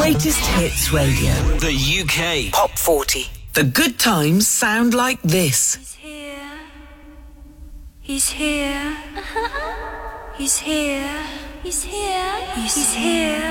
Greatest Hits Radio. The UK Pop 40. The good times sound like this. He's here. He's here. He's here. He's here. He's here.